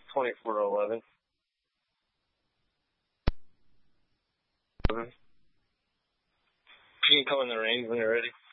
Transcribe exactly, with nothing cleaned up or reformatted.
twenty-four eleven. You can come in the range when you're ready.